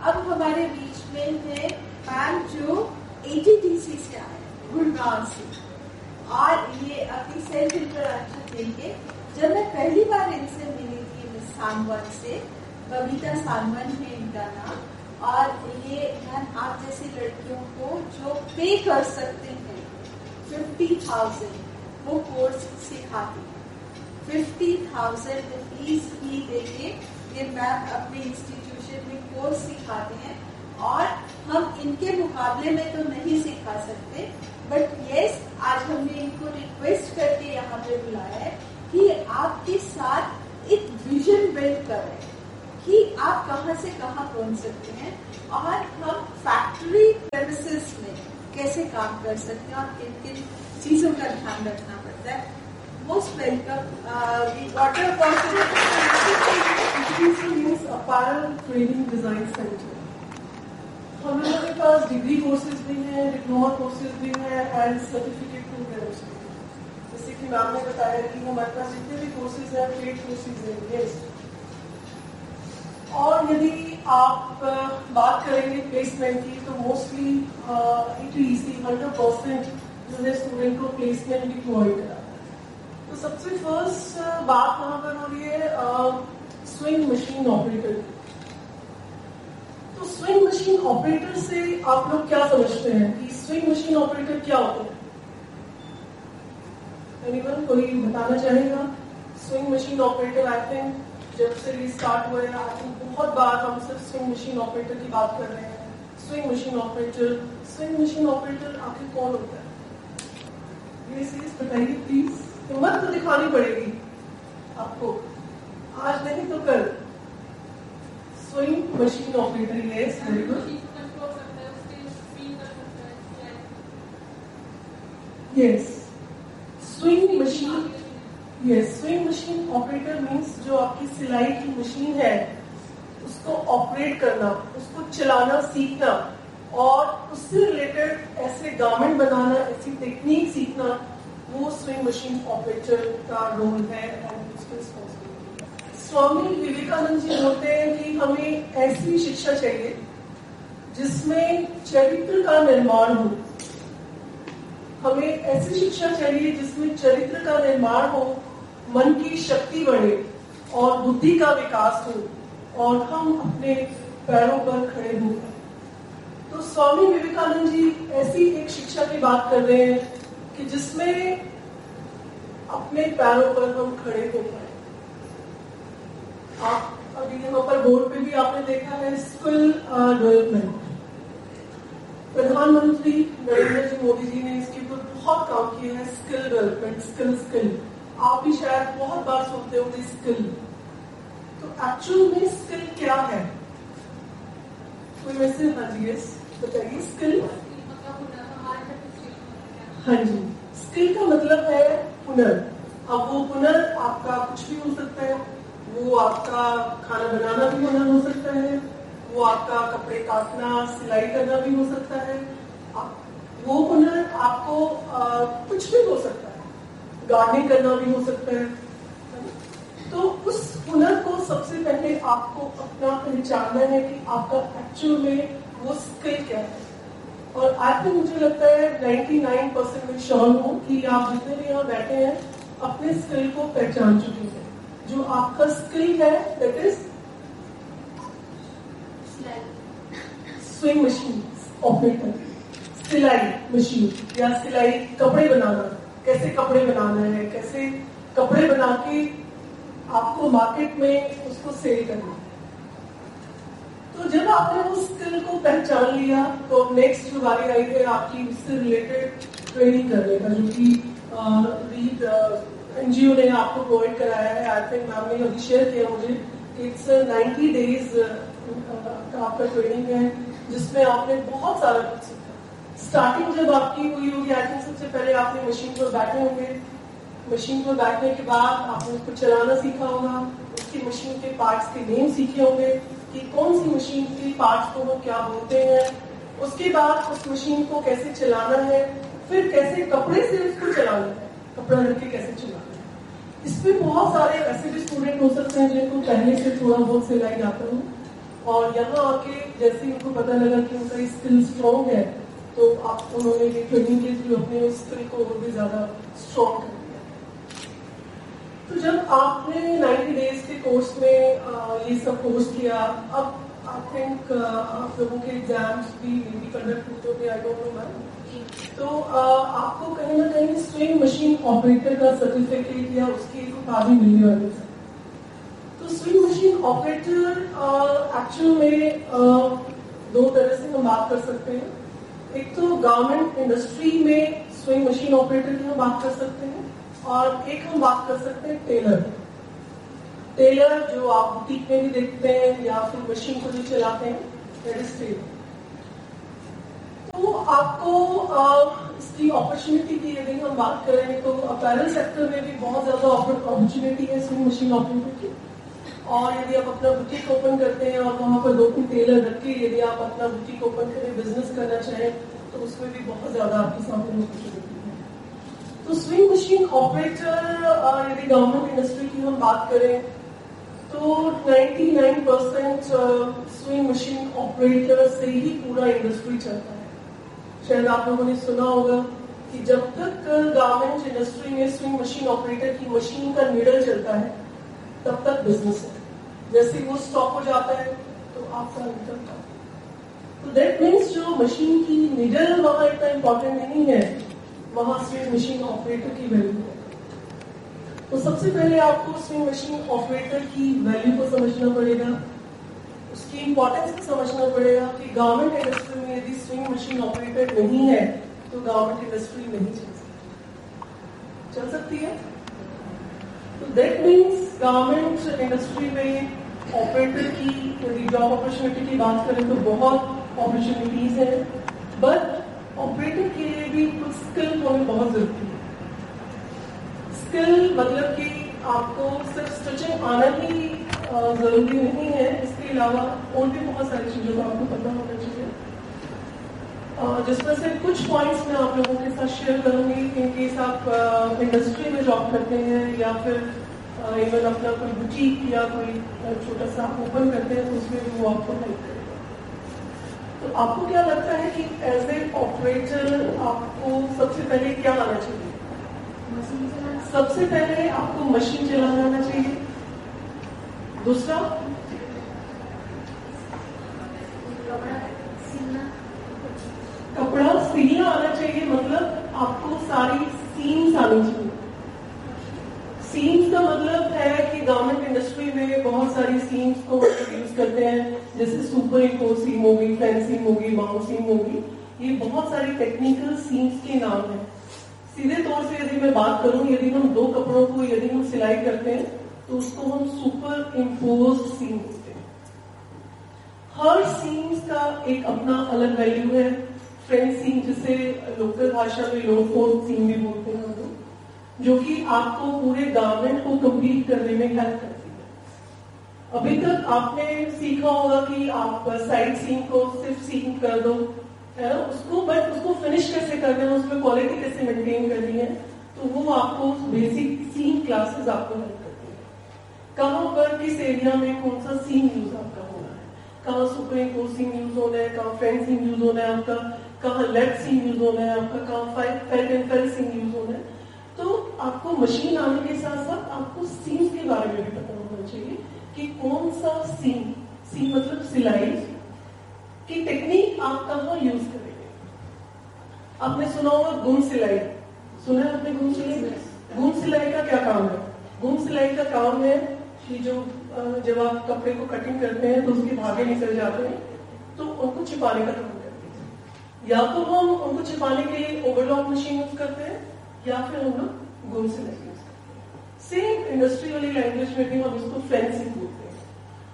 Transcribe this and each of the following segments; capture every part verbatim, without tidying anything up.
اب ہمارے بیچ میں ہے میم جو اے ٹی ڈی سی سے آئے گڑگاؤں سے, اور یہ اپنی سیلف انٹروڈکشن دیں گے. جب میں پہلی بار ان سے ملی تھی مس سانون سے, ببیتا سانون ہے ان کا نام, اور یہ میم آپ جیسی لڑکیوں کو جو پے کر سکتے ہیں ففٹی تھاؤزینڈ وہ کورس سکھاتی ہیں. ففٹی تھاؤزینڈ فیس ہی دے کے یہ میم اپنے انسٹیٹیوشن میں کورس سکھاتے ہیں, اور ہم ان کے مقابلے میں تو نہیں سکھا سکتے, بٹ یس آج ہم نے ان کو ریکویسٹ کر کے یہاں پہ بلایا ہے کہ آپ کے ساتھ ایک ویژن بلڈ کریں کہ آپ کہاں سے کہاں پہنچ سکتے ہیں, اور ہم فیکٹری پریمیسز میں کیسے کام کر سکتے ہیں اور کن کن چیزوں کا دھیان رکھنا پڑتا ہے. Most welcome. Water اپارل training design centre. ہم لوگوں کے پاس ڈگری کورسز بھی ہیں, ڈپلوما کورسز بھی ہیں, اینڈ سرٹیفکیٹ پروگرامس بھی ہیں. جیسے کہ میم نے بتایا کہ ہمارے پاس جتنے بھی کورسز ہیں پیڈ کورسز ہیں. یس, اور یدی آپ بات کریں گے پلیسمنٹ کی تو موسٹلی ای ٹی ای سی ہنڈریڈ پرسینٹ جو ہے اسٹوڈنٹ کو پلیسمنٹ بھی پرووائڈ کراتا ہے. تو سب سے فرسٹ بات وہاں پر ہو رہی ہے سوئنگ مشین آپریٹر. تو سوئنگ مشین آپریٹر سے آپ لوگ کیا سمجھتے ہیں کہ سوئنگ مشین آپریٹر کیا ہوتا ہے؟ اینی ون کوئی بتانا چاہے گا؟ Swing machine operator I think جب سے ری اسٹارٹ ہوا ہے آئی تھنک بہت بار ہم صرف سوئنگ مشین آپریٹر کی بات کر رہے ہیں. Swing machine operator swing machine operator آخر کون ہوتا ہے؟ یہ چیز بتائیے پلیز. ہمت تو دکھانی پڑے گی آپ کو, آج نہیں تو کل. Swing machine operator. یس, ویری گڈ. یس, سوئنگ مشین. یس, سوئنگ مشین آپریٹر مینس جو آپ کی سلائی کی مشین ہے اس کو آپریٹ کرنا, اس کو چلانا سیکھنا, اور اس سے ریلیٹڈ ایسے گارمنٹ بنانا, ایسی ٹیکنیک سیکھنا, وہ سوئنگ مشین آپریٹر کا رول ہے. سوامی وویکانند جی بولتے ہیں کہ ہمیں ایسی شکشا چاہیے جس میں چرتر کا نرمان ہو. ہمیں ایسی شکشا چاہیے جس میں چرتر کا نرمان ہو, من کی شکتی بڑھے اور بدھی کا وکاس ہو, اور ہم اپنے پیروں پر کھڑے ہوں. تو سوامی وویکانند جی ایسی ایک شکشا کی بات کر رہے ہیں کہ جس میں اپنے پیروں پر ہم کھڑے ہو پائے. آپ ابھی یہاں پر بورڈ پہ بھی آپ نے دیکھا ہے اسکل ڈیولپمنٹ. پردھان منتری نریندر جی مودی جی نے اس کے اوپر بہت کام کیا ہے. اسکل ڈیولپمنٹ, اسکل اسکل آپ بھی شاید بہت بار سنتے ہو گے اسکل. تو ایکچوئل میں اسکل کیا ہے؟ کوئی ویسے ہاں جی یس بتائیے. اسکل ہاں جی, اسکل کا مطلب ہے ہنر. اب وہ ہنر آپ کا کچھ بھی ہو سکتا ہے. وہ آپ کا کھانا بنانا بھی ہنر ہو سکتا ہے, وہ آپ کا کپڑے کاٹنا سلائی کرنا بھی ہو سکتا ہے, وہ ہنر آپ کو آ, کچھ بھی ہو سکتا ہے, گارڈننگ کرنا بھی ہو سکتا ہے. تو اس ہنر کو سب سے پہلے آپ کو اپنا پہچاننا ہے کہ آپ کا ایکچوئل میں وہ اسکل کیا ہے. اور آج بھی مجھے لگتا ہے نائنٹی نائن پرسینٹ میں شور ہوں کہ آپ جتنے بھی یہاں بیٹھے ہیں اپنے اسکل کو پہچان چکے ہیں. جو آپ کا اسکل ہے that is swing machine operator, سلائی مشین یا سلائی کپڑے بنانا, کیسے کپڑے بنانا ہے, کیسے کپڑے بنا کے آپ کو مارکیٹ میں اس کو سیل کرنا. تو جب آپ نے اس اسکل کو پہچان لیا تو نیکسٹ جو باری آئی ہے آپ کی اس سے ریلیٹڈ ٹریننگ کرنے کا, جو کہ لیڈ این جی او نے آپ کو پرووائڈ کرایا ہے. آئی تھنک میم نے ابھی شیئر کیا مجھے کہ اٹس نائنٹی ڈیز کا آپ کا ٹریننگ ہے جس میں آپ نے بہت سارا کچھ سیکھا. اسٹارٹنگ جب آپ کی ہوئی ہوگی آئی تھنک سب سے پہلے آپ نے مشین پر بیٹھے ہوں گے. مشین پر بیٹھنے کے بعد آپ نے اس کو چلانا سیکھا ہوگا, اس کی مشین کے پارٹس کے نیم سیکھے ہوں گے کہ کون سی مشین کے پارٹس کو وہ کیا بولتے ہیں. اس کے بعد اس مشین کو کیسے چلانا ہے, پھر کیسے کپڑے سے اس کو چلانا ہے, کپڑا رکھ کے کیسے چلانا ہے. اس پہ بہت سارے ایسے بھی اسٹوڈنٹ ہو سکتے ہیں جن کو پہلے سے تھوڑا بہت سلائی آتا ہو, اور یہاں آ کے جیسے ان کو پتا لگا کہ ان کا اسکل اسٹرانگ ہے تو آپ انہوں نے یہ ٹریننگ کے تھرو اپنے اسکل کو اور بھی زیادہ اسٹرانگ کر دیا. تو جب آپ نے نائنٹی ڈیز کے کورس میں یہ سب کورس کیا, اب آئی تھنک آپ لوگوں کے ایگزامس بھی کنڈکٹ ہوتے ہوتے آئی ڈونٹ نو میم, تو آپ کو کہیں نہ کہیں سوئنگ مشین آپریٹر کا سرٹیفکیٹ یا اس کی ایک کتابی ملنے والی ہے. تو سوئنگ مشین آپریٹر ایکچوئل میں دو طرح سے ہم بات کر سکتے ہیں. ایک تو گارمنٹ انڈسٹری میں سوئنگ مشین آپریٹر کی ہم بات کر سکتے ہیں, اور ایک ہم بات کر سکتے ہیں ٹیلر. ٹیلر جو آپ بوٹیک میں بھی دیکھتے ہیں یا پھر مشین کو جو چلاتے ہیں, دیٹ از ٹیلر. تو آپ کو اس کی اپرچونیٹی کی یدی ہم بات کریں تو اپیرل سیکٹر میں بھی بہت زیادہ اپرچونیٹی ہے سوئنگ مشین آپریٹر کی. اور یدی آپ اپنا بوٹیک اوپن کرتے ہیں اور وہاں پر دو تین ٹیلر رکھ کے یدی آپ اپنا بوٹیک اوپن کریں, بزنس کرنا چاہیں, تو اس میں بھی بہت زیادہ آپ کے سامنے اپرچونیٹی ہے. تو سوئنگ مشین آپریٹر یدی گورنمنٹ انڈسٹری کی ہم بات کریں تو ninety nine percent swing machine operator سے ہی پورا انڈسٹری چلتا ہے. شاید آپ لوگوں نے سنا ہوگا کہ جب تک گارمنٹ انڈسٹری میں سوئنگ مشین آپریٹر کی مشین کا نیڈل چلتا ہے تب تک بزنس ہے. جیسے وہ اسٹاپ ہو جاتا ہے تو آپ کا نکلتا ہے. تو دیٹ مینس جو مشین کی نیڈل وہاں اتنا امپورٹنٹ نہیں ہے, وہاں سوئنگ مشین آپریٹر کی ویلیو ہے. تو سب سے پہلے آپ کو سوئنگ مشین آپریٹر کی ویلیو کو سمجھنا پڑے گا, اس کی امپورٹینس کو سمجھنا پڑے گا کہ گورنمنٹ انڈسٹری میں یدی سوئنگ مشین آپریٹر نہیں ہے تو گورنمنٹ انڈسٹری نہیں چل سکتی چل سکتی ہے تو دیٹ مینس گورنمنٹ انڈسٹری میں آپریٹر کی یدی جاب اپرچونیٹی کی بات کریں تو بہت اپرچونیٹیز ہیں, بٹ آپریٹر کے لیے بھی کچھ اسکل ہونے بہت ضروری ہے. اسکل مطلب کہ آپ کو صرف اسٹچنگ آنا ہی ضروری نہیں ہے, اس کے علاوہ اور بھی بہت ساری چیزوں کا آپ کو پتہ ہونا چاہیے, جس میں سے کچھ پوائنٹس میں آپ لوگوں کے ساتھ شیئر کروں گی. ان کیس آپ انڈسٹری میں جاب کرتے ہیں یا پھر ایون اپنا کوئی بوٹیک یا کوئی چھوٹا سا اوپن کرتے ہیں تو اس میں بھی وہ آپ کو ہیلپ کرے گا. تو آپ کو کیا لگتا ہے کہ ایز اے آپریٹر آپ کو سب سے پہلے کیا آنا چاہیے؟ سب سے پہلے آپ کو مشین چلانا آنا چاہیے. دوسرا کپڑا سینا آنا چاہیے, مطلب آپ کو ساری سیمز آنی چاہیے. سیمز کا مطلب ہے کہ گورنمنٹ انڈسٹری میں بہت ساری سیمز کو یوز کرتے ہیں, جیسے سپر ایکو سیم ہوگی, فین سیم ہوگی, باؤنڈ سیم ہوگی. یہ بہت ساری ٹیکنیکل سیمز کے نام ہیں. سیدھے طور سے یدی میں بات کروں, یدی ہم دو کپڑوں کو یدی ہم سلائی کرتے ہیں تو اس کو ہم سپر امپوزڈ سیم بولتے ہیں. ہر سیمز کا ایک اپنا الگ ویلیو ہے. فرینچ سیم جسے لوکل بھاشا میں لو فورتھ سیم بھی بولتے ہیں ہم لوگ, جو کہ آپ کو پورے گارمنٹ کو کمپلیٹ کرنے میں ہیلپ کرتی ہے. ابھی تک آپ نے سیکھا ہوگا کہ آپ سائڈ سیم کو صرف سیم کر دو ہے نا, اس کو بٹ اس کو فنش کیسے کرنا ہے, اس میں کوالٹی کیسے مینٹین کرنی ہے, تو وہ آپ کو بیسک سیم کلاسز آپ کو ہیلپ کرتی ہیں. کہاں پر کس ایریا میں کون سا سیم یوز آپ کا ہونا ہے, کہاں سپر ایکو سیم یوز ہونا ہے, کہاں فرینٹ سیم یوز ہونا ہے آپ کا, کہاں لیفٹ سیم یوز ہونا ہے آپ کا, کہاں fat and feel same use ہونا ہے. تو آپ کو مشین آنے کے ساتھ ساتھ آپ کو سیم کے بارے میں بھی پتا ہونا چاہیے کہ کون سا سیم, سیم مطلب سلائی کی ٹیکنیک آپ کہاں یوز کریں گے. آپ نے سنا ہوگا گم سلائی, سنا ہے آپ نے گم سلائی؟ گم سلائی کا کیا کام ہے؟ گم سلائی کا کام ہے کہ جو جب آپ کپڑے کو کٹنگ کرتے ہیں تو اس کے دھاگے نکل جاتے ہیں تو ان کو چھپانے کا کام کرتے ہیں. یا تو ہم ان کو چھپانے کے لیے اوور لاک مشین یوز کرتے ہیں یا پھر ہم لوگ گم سلائی یوز کرتے ہیں. سیم انڈسٹری والی لینگویج میں بھی ہم اس کو فینسی بولتے ہیں.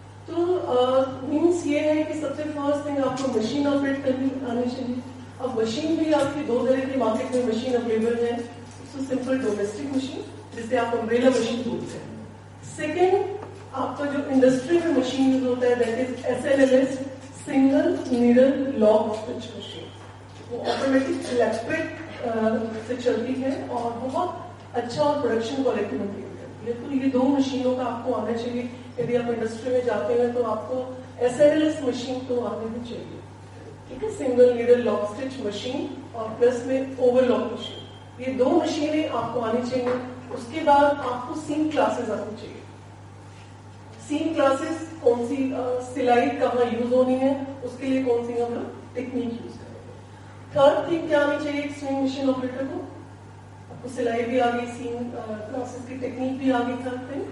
تو مینس یہ ہے کہ سب سے فرسٹ تھنگ آپ کو مشین آپریٹ کرنی آنی چاہیے. اب مشین بھی آپ کی دو طرح کی مارکیٹ میں مشین اویلیبل ہے. سمپل ڈومیسٹک مشین جسے آپ امبریلا مشین بولتے ہیں. سیکنڈ آپ کا جو انڈسٹری میں مشین یوز ہوتا ہے that is S L L S, single needle lock stitch machine. وہ آٹومیٹک الیکٹرک سے چلتی ہے اور بہت اچھا اور پروڈکشن کوالٹی مٹیریل کرتی ہے. تو یہ دو مشینوں کا آپ کو آنا چاہیے. यदि आप इंडस्ट्री में जाते हैं तो आपको S N L S machine तो आने भी चाहिए, ठीक है, single needle lock stitch machine और प्लस में ओवरलॉक मशीन, ये दो मशीनें आपको आनी चाहिए। उसके बाद आपको सीम क्लासेस आनी चाहिए। सीम क्लासेस कौन सी, सिलाई कहाँ यूज होनी है, उसके लिए कौन सी हम लोग टेक्निक यूज करेंगे। थर्ड थिंग क्या आनी चाहिए स्विंग मशीन ऑपरेटर को, आपको सिलाई भी आ गई, सीम क्लासेस की टेक्निक भी आ गई। Third thing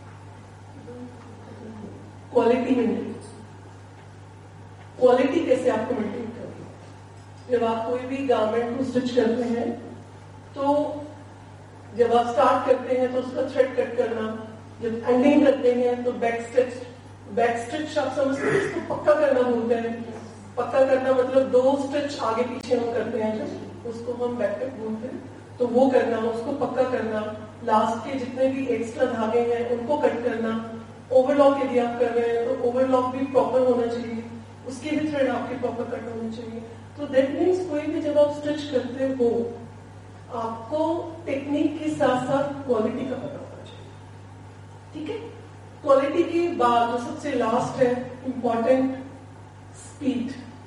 quality maintain, quality कैसे आपको मेंटेन करनी है। जब आप कोई भी गारमेंट को स्टिच करते हैं तो जब आप स्टार्ट करते हैं तो उसका थ्रेड कट करना, जब एंडिंग करते हैं तो बैक स्टिच, बैक स्टिच आप समझते हैं इसको पक्का करना बोलते हैं। पक्का करना मतलब दो स्टिच आगे पीछे हम करते हैं जब, उसको हम बैक कट बोलते हैं, तो वो करना, उसको पक्का करना। लास्ट के जितने भी एक्स्ट्रा धागे हैं उनको कट करना। ओवरलॉक यदि आप कर रहे हैं तो ओवरलॉक भी प्रॉपर होना चाहिए, उसके भी थ्रेड आपके प्रॉपर कट होने चाहिए। तो दैट मीन्स कोई भी जब आप स्टिच करते हो आपको टेक्निक के साथ साथ क्वालिटी का पता होना चाहिए, ठीक है। क्वालिटी के बाद जो सबसे लास्ट है इंपॉर्टेंट, स्पीड,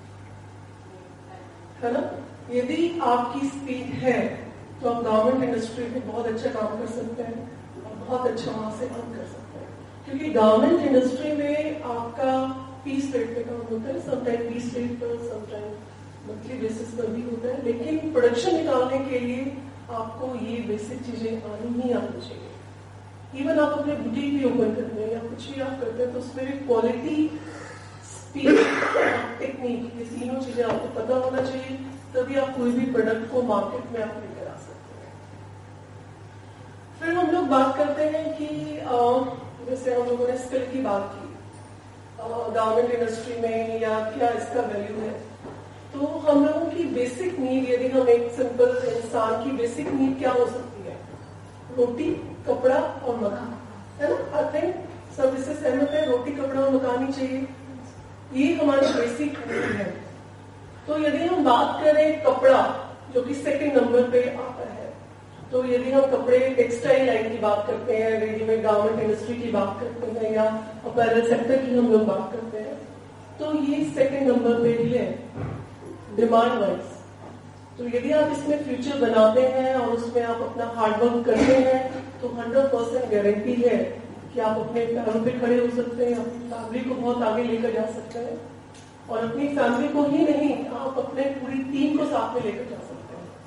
है ना। यदि आपकी स्पीड है तो आप गारमेंट इंडस्ट्री में बहुत अच्छा काम कर सकते हैं और बहुत अच्छा वहां से अर्न कर सकते हैं, क्योंकि गारमेंट इंडस्ट्री में आपका पीस रेट पे काम होता है, समटाइम पीस रेट पर, समटाइम मंथली बेसिस पर भी होता है, लेकिन प्रोडक्शन निकालने के लिए आपको ये बेसिक चीजें आनी ही आनी चाहिए। इवन आप अपने बुटीक भी ओपन करते हैं या कुछ भी आप करते हैं तो उसमें भी क्वालिटी, स्पीड, टेक्निक, ये तीनों चीजें आपको पता होना चाहिए, तभी आप कोई भी प्रोडक्ट को मार्केट में आप लेकर आ सकते हैं। फिर हम लोग बात करते हैं कि जैसे हम लोगों ने स्किल की बात की गारमेंट इंडस्ट्री में या क्या इसका वैल्यू है, तो हम लोगों की बेसिक नीड, यदि हम एक सिंपल इंसान की बेसिक नीड क्या हो सकती है, रोटी, कपड़ा और मकान, है ना। आई थिंक सब इससे सहमत है, रोटी, कपड़ा और मकान ही चाहिए, ये हमारी बेसिक नीड है। तो यदि हम बात करें कपड़ा, जो कि सेकंड नंबर पे आता है, तो यदि हम कपड़े टेक्सटाइल लाइन की बात करते हैं, रेडीमेड गारमेंट इंडस्ट्री की बात करते हैं या अपैरल सेक्टर की हम लोग बात करते हैं, तो ये सेकंड नंबर पे ही है डिमांड वाइज। तो यदि आप इसमें फ्यूचर बनाते हैं और उसमें आप अपना हार्डवर्क करते हैं तो हंड्रेड परसेंट गारंटी है कि आप अपने पैरों पे खड़े हो सकते हैं, अपनी फैमिली को बहुत आगे लेकर जा सकते हैं, और अपनी फैमिली को ही नहीं, आप अपने पूरी टीम को साथ में लेकर जा सकते हैं।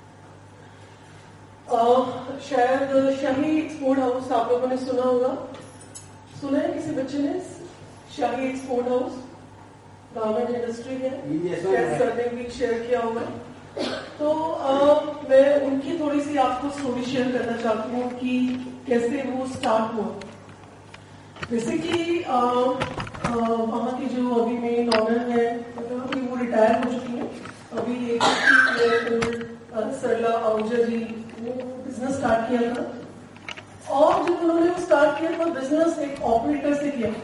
आ, शायद शाही एक्सपोर्ट हाउस आप लोगों ने सुना होगा, सुना है किसी बच्चे ने? शाही एक्सपोर्ट हाउस गारमेंट इंडस्ट्री है, शायद सर ने भी शेयर किया होगा। तो आ, मैं उनकी थोड़ी सी आपको स्टोरी शेयर करना चाहती हूँ कि कैसे वो स्टार्ट हुआ। जैसे कि वहाँ की जो अभी मेन ऑनर है, मतलब कि वो रिटायर हो चुकी है, अभी एक सरला आहूजा जी ने बिजनेस स्टार्ट किया था, और जब उन्होंने वो स्टार्ट किया था बिजनेस एक ऑपरेटर से किया,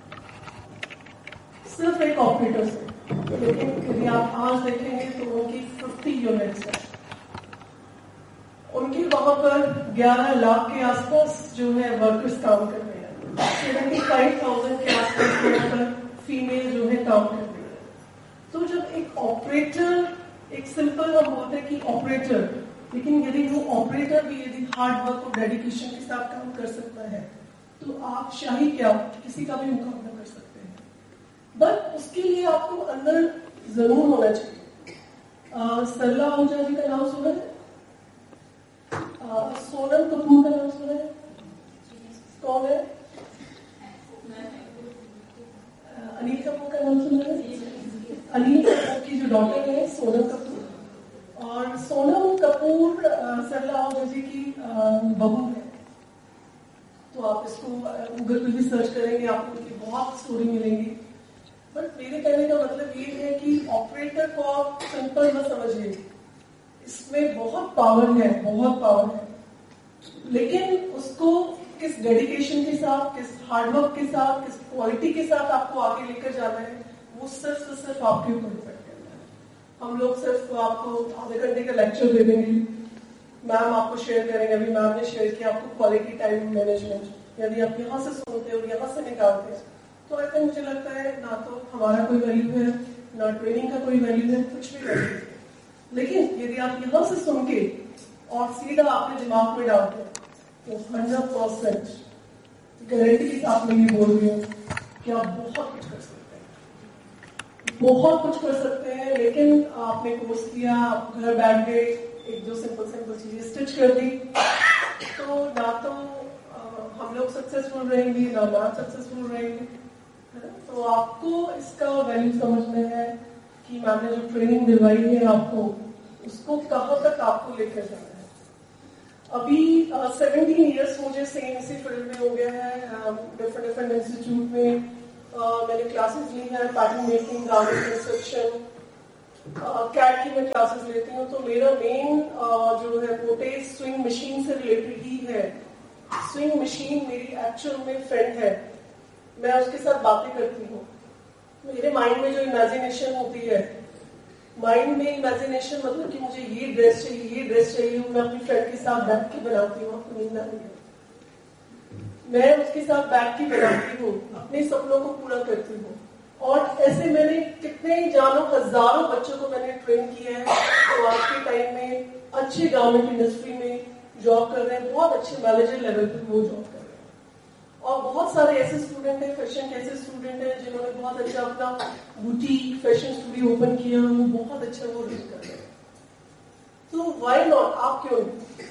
सिर्फ एक ऑपरेटर से, लेकिन यदि आप आज देखेंगे तो उनकी फिफ्टी यूनिट्स है, उनकी वहां पर ग्यारह लाख के आसपास जो है वर्कर्स काम कर रहे हैं, सेवेंटी फाइव थाउजेंड के आसपास वहां पर फीमेल जो है काम कर रही है। तो जब एक ऑपरेटर, एक सिंपल हम बोलते हैं कि ऑपरेटर, लेकिन यदि वो ऑपरेटर भी यदि हार्ड वर्क और डेडिकेशन के साथ काम कर सकता है तो आप शाही क्या किसी का भी मुकाबला कर सकते हैं, बट उसके लिए आपको अंदर जरूर होना चाहिए। सरला आहूजा जी का नाम सुना है? सोनम कपूर का नाम सुना है? कौन है? अनिल कपूर का नाम सुना है? अनिल कपूर की जो डॉटर है सोनम कपूर, और सोनम कपूर सरला आहूजा जी की बहू है। तो आप इसको गूगल पे भी सर्च करेंगे, आपको उनकी बहुत स्टोरी मिलेंगी। बट मेरे कहने का मतलब ये है कि ऑपरेटर को आप सिंपल मत समझिए, इसमें बहुत पावर है, बहुत पावर है, लेकिन उसको किस डेडिकेशन के साथ, किस हार्डवर्क के साथ, किस क्वालिटी के साथ आपको आगे लेकर जाना है, वो सिर्फ से सिर्फ आपके ऊपर डिपेंड करता है। हम लोग सिर्फ आपको आधे घंटे का लेक्चर दे देंगे, मैम आपको शेयर करेंगे, अभी मैम ने शेयर किया आपको क्वालिटी टाइम मैनेजमेंट, یعنی آپ یہاں سے سنتے اور یہاں سے نکالتے ہیں تو ایسا مجھے لگتا ہے نہ تو ہمارا کوئی ویلیو ہے نہ ٹریننگ کا کوئی ویلیو ہے, کچھ بھی ویلیو ہے. لیکن یدی آپ یہاں سے سن کے اور سیدھا آپ نے دماغ میں ڈالتے ہیں تو ہنڈریڈ پرسینٹ گارنٹی کے ساتھ میں یہ بول رہی ہوں کہ آپ بہت کچھ کر سکتے ہیں, بہت کچھ کر سکتے ہیں. لیکن آپ نے کورس کیا, آپ گھر بیٹھ گئے, ایک دو سمپل سمپل چیزیں اسٹچ کر دی, تو نہ تو ہم لوگ سکسیسفل رہیں گے نہ آپ سکسیسفل رہیں گے. تو آپ کو اس کا ویلیو سمجھنا ہے کہ میں نے جو ٹریننگ دلوائی ہے آپ کو, اس کو کہاں تک آپ کو لے کر جانا ہے. ابھی سیونٹین ایئرس مجھے سیم اسی فیلڈ میں ہو گیا ہے, ڈفرنٹ ڈفرنٹ انسٹیٹیوٹ میں میں نے کلاسز لی ہیں, pattern making, garment construction, Kate کی میں کلاسز لیتی ہوں. تو میرا مین جو ہے موٹے سوئنگ مشین سے ریلیٹڈ ہی ہے. سوئنگ مشین میری ایکچوئل میں فرینڈ ہے, میں اس کے ساتھ باتیں کرتی ہوں. میرے مائنڈ میں جو امیجنیشن ہوتی ہے, مائنڈ میں امیجنیشن مطلب کہ مجھے یہ ڈریس چاہیے یہ ڈریس چاہیے, میں اپنی فرینڈ کے ساتھ بیٹھ کے بناتی ہوں. آپ کو نیند آتی ہے, میں اس کے ساتھ بیٹھ کے بناتی ہوں, اپنے سپنوں کو پورا کرتی ہوں. اور ایسے میں نے کتنے جانو ہزاروں بچوں کو میں نے ٹرین کیا ہے جو آج کے ٹائم میں اچھے گارمنٹ انڈسٹری میں جاب کر رہے ہیں, بہت اچھے مینیجر لیول پہ وہ جاب کر رہے ہیں. اور بہت سارے ایسے اسٹوڈنٹ ہیں, فیشن کے ایسے اسٹوڈنٹ ہیں جنہوں نے بہت اچھا اپنا بوٹیک فیشن اسٹوڈیو اوپن کیا, وہ بہت اچھا وہ رن کر رہے ہیں. تو وائی ناٹ, آپ کیوں نہیں.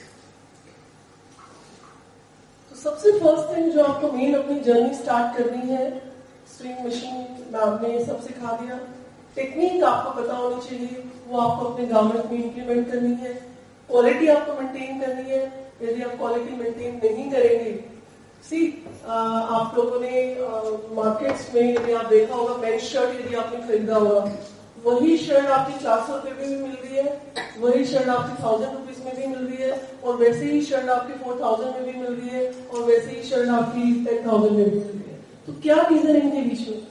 تو سب سے فرسٹ تھنگ جو آپ کو مین اپنی جرنی اسٹارٹ کرنی ہے, سوئنگ مشین میم نے سب سکھا دیا. ٹیکنیک آپ کو پتا ہونی چاہیے, وہ آپ کو اپنے گارمنٹ میں امپلیمنٹ کرنی ہے. کوالٹی آپ کو مینٹین کرنی ہے. یدی آپ کوالٹی مینٹین نہیں کریں گے, سی آپ لوگوں نے مارکیٹس میں یدی آپ دیکھا ہوگا, مین شرٹ یدی آپ نے خریدا ہوگا, وہی شرٹ آپ کی چار سو روپے میں بھی مل رہی ہے, وہی شرٹ آپ کی تھاؤزینڈ روپیز میں بھی مل رہی ہے, اور ویسے ہی شرٹ آپ کی فور تھاؤزینڈ میں بھی مل رہی ہے, اور ویسے ہی شرٹ آپ کی ٹین تھاؤزینڈ میں بھی مل رہی ہے. تو کیا ریزن ہے ان کے بیچ میں؟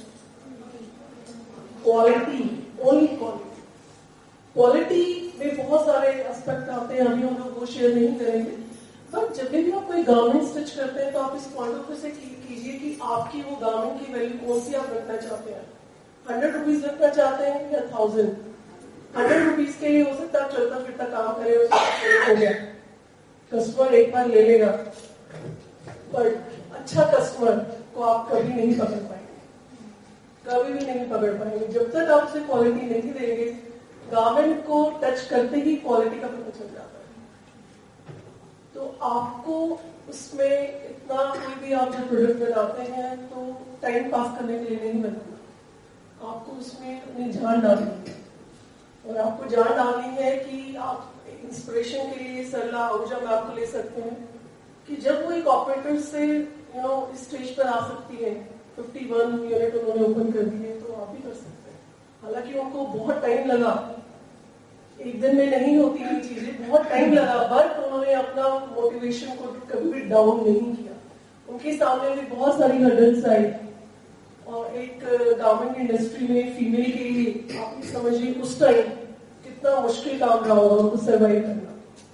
Quality, only quality. کوالٹی میں بہت سارے اسپیکٹ آتے ہیں, ابھی ہم لوگ وہ شیئر نہیں کریں گے. بٹ جب بھی آپ کوئی گارمنٹ اسٹچ کرتے ہیں تو آپ اس پوائنٹ آف ویو سے کیجیے کہ آپ کی وہ گارمنٹ کی ویلیو کون سی آپ رکھنا چاہتے ہیں. ہنڈریڈ روپیز رکھنا چاہتے ہیں یا تھاؤزینڈ. ہنڈریڈ روپیز کے لیے ہو سکتا ہے چلتا پھرتا کام کرے, ہو گیا, کسٹمر ایک بار لے لے گا, بٹ اچھا کسٹمر کو آپ کبھی نہیں پکڑ پائیں گے, کبھی بھی نہیں پکڑ پائیں گے جب تک آپ اسے کوالٹی نہیں دیں گے. گارمنٹ کو ٹچ کرتے ہی کوالٹی کا پتہ چل جاتا ہے. تو آپ کو اس میں اتنا کوئی بھی آپ جب پروڈکٹ بناتے ہیں تو ٹائم پاس کرنے کے لیے نہیں بنانا, آپ کو اس میں اپنی جان ڈالنی ہے. اور آپ کو جان ڈالنی ہے کہ آپ انسپریشن کے لیے سرلا اوجا میں آپ کو لے سکتے ہیں کہ جب وہ ایک آپریٹر سے یو نو اسٹیج پر آ سکتی ہے, ففٹی ون یونٹ انہوں نے اوپن کر دی ہے, تو آپ بھی کر سکتے ہیں. حالانکہ ان کو بہت ٹائم لگا, ایک دن میں نہیں ہوتی یہ چیزیں, بہت ٹائم لگا, بٹ انہوں نے اپنا موٹیویشن کو کبھی بھی ڈاؤن نہیں کیا. ان کے سامنے بھی بہت ساری ہرڈلس آئی, اور ایک گارمنٹ انڈسٹری میں فیمیل کے لیے آپ یہ سمجھیے اس ٹائم کتنا مشکل کام رہا ہوگا ان کو سروائیو کرنا.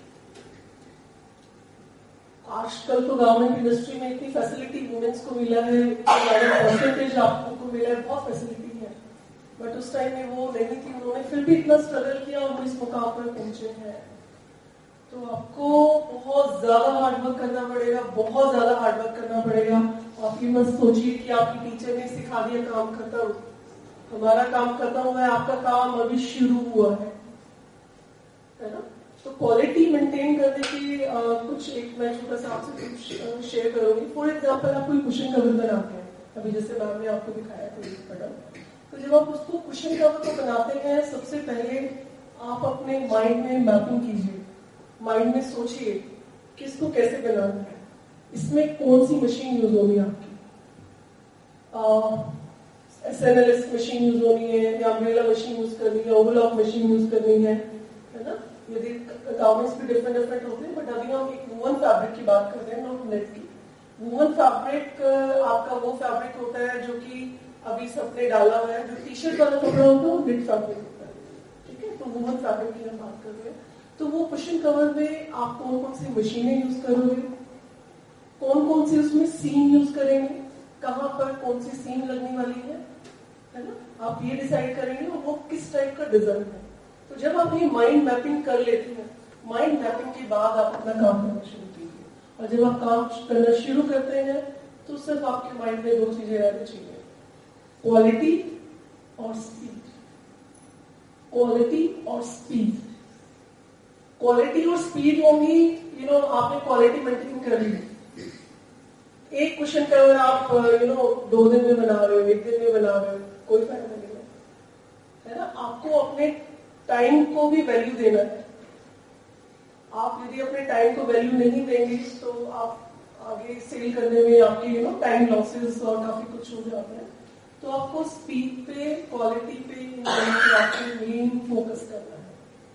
آج کل تو گورنمنٹ انڈسٹری میں اتنی فیسلٹی وومنس کو ملا ہے, پرسنٹیج آپ کو ملا ہے, بہت فیسلٹی ہے, بٹ اس ٹائم میں وہ نہیں تھی. انہوں نے پھر بھی اتنا اسٹرگل کیا اور وہ اس مقام پر پہنچے ہیں. تو آپ کو بہت زیادہ ہارڈ ورک کرنا پڑے گا, بہت زیادہ ہارڈ ورک کرنا پڑے گا. آپ یہ مت سوچیے کہ آپ کی ٹیچر نے سکھا دیا کام ختم, ہمارا کام ختم ہوا ہے, آپ کا کام ابھی شروع ہوا ہے, ہے نا. تو کوالٹی مینٹین کرنے کی کچھ ایک میں چھوٹا سا آپ سے کچھ شیئر کروں گی. فار ایگزامپل آپ کوئی کشن کور بناتے ہیں, ابھی جیسے میم نے آپ کو دکھایا تھا, تو جب آپ اس کو کشن کور کو بناتے ہیں سب سے پہلے آپ اپنے مائنڈ میں میپنگ کیجیے, مائنڈ میں سوچیے کہ اس کو کیسے بنانا ہے, اس میں کون سی مشین یوز ہونی ہے آپ کی. S N L S machine use ہونی ہے یا امبریلا مشین یوز کرنی ہے, اوور لاک مشین یوز کرنی ہے, ہے نا. یہ گارمنٹس بھی ڈفرنٹ ڈفرنٹ ہوتے ہیں, بٹ ابھی ہم ایک ووون فیبرک کی بات کر رہے ہیں, ناٹ نیٹ کی. ووون فیبرک آپ کا وہ فیبرک ہوتا ہے جو کہ ابھی سب نے ڈالا ہوا ہے, جو ٹی شرٹ والا کپڑا ہوتا ہے وہ نیٹ فیبرک ہوتا ہے, ٹھیک ہے. تو ووون فیبرک کی ہم بات کر رہے ہیں. تو وہ کشن کور میں آپ کون کون سی مشینیں یوز کرو گے, کون کون سی اس میں سین یوز کریں گے, کہاں پر کون سی سین لگنے والی ہے نا, آپ یہ ڈیسائیڈ کریں گے وہ کس ٹائپ کا ڈیزائن ہے. تو جب آپ یہ مائنڈ میپنگ کر لیتے ہیں, مائنڈ میپنگ کے بعد آپ اپنا کام کرنا شروع کیجیے. اور جب آپ کام کرنا شروع کرتے ہیں تو صرف آپ کے مائنڈ میں دو چیزیں رہنی چاہیے, کوالٹی اور اسپیڈ. کوالٹی اور اسپیڈ, کوالٹی اور اسپیڈ ہونگی. یو نو آپ نے کوالٹی مینٹین کر لی, ایک کوشچن کا اگر آپ یو نو دو دن میں بنا رہے ہو, ایک دن میں بنا رہے ہو, کوئی فائدہ نہیں ہے نا. آپ کو اپنے ٹائم کو بھی ویلیو دینا ہے. آپ یدی اپنے ٹائم کو ویلیو نہیں دیں گے تو آپ آگے سیل کرنے میں آپ کی یو نو ٹائم لاسز اور کافی کچھ ہو جاتا ہے. تو آپ کو اسپیڈ پہ, کوالٹی پہ آپ کو مین فوکس کرنا ہے.